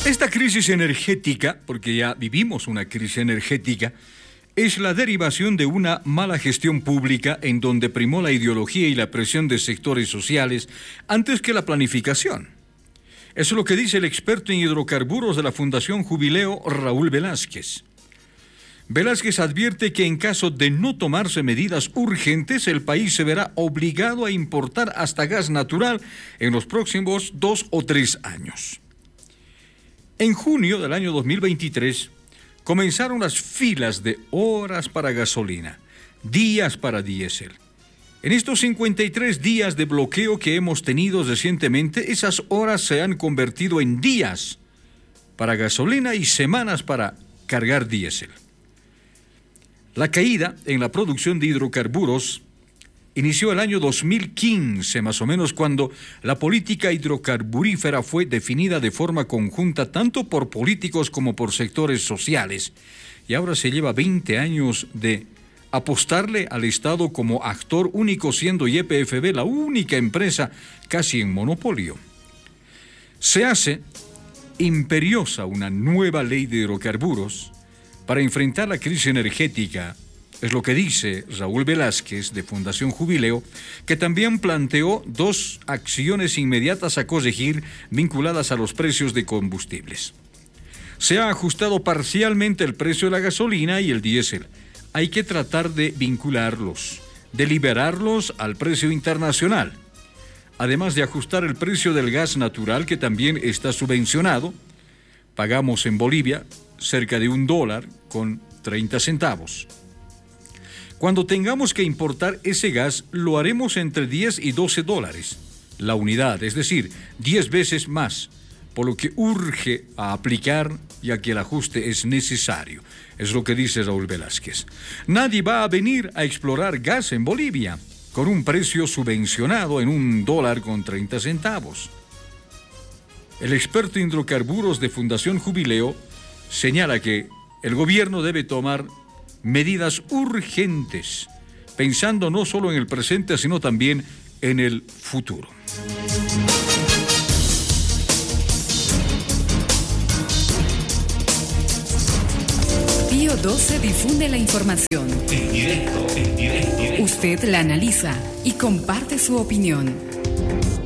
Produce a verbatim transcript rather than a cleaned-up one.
Esta crisis energética, porque ya vivimos una crisis energética, es la derivación de una mala gestión pública en donde primó la ideología y la presión de sectores sociales antes que la planificación. Eso es lo que dice el experto en hidrocarburos de la Fundación Jubileo, Raúl Velázquez. Velázquez advierte que en caso de no tomarse medidas urgentes, el país se verá obligado a importar hasta gas natural en los próximos dos o tres años. En junio del año dos mil veintitrés, comenzaron las filas de horas para gasolina, días para diésel. En estos cincuenta y tres días de bloqueo que hemos tenido recientemente, esas horas se han convertido en días para gasolina y semanas para cargar diésel. La caída en la producción de hidrocarburos inició el año dos mil quince, más o menos, cuando la política hidrocarburífera fue definida de forma conjunta tanto por políticos como por sectores sociales. Y ahora se lleva veinte años de apostarle al Estado como actor único, siendo Y P F B la única empresa casi en monopolio. Se hace imperiosa una nueva ley de hidrocarburos para enfrentar la crisis energética. Es lo que dice Raúl Velázquez, de Fundación Jubileo, que también planteó dos acciones inmediatas a corregir vinculadas a los precios de combustibles. Se ha ajustado parcialmente el precio de la gasolina y el diésel. Hay que tratar de vincularlos, de liberarlos al precio internacional. Además de ajustar el precio del gas natural, que también está subvencionado. Pagamos en Bolivia cerca de un dólar con treinta centavos. Cuando tengamos que importar ese gas, lo haremos entre diez y doce dólares la unidad, es decir, diez veces más, por lo que urge a aplicar, ya que el ajuste es necesario. Es lo que dice Raúl Velázquez. Nadie va a venir a explorar gas en Bolivia con un precio subvencionado en un dólar con treinta centavos. El experto en hidrocarburos de Fundación Jubileo señala que el gobierno debe tomar medidas urgentes, pensando no solo en el presente, sino también en el futuro. Pío doce difunde la información. En directo, en directo. Usted la analiza y comparte su opinión.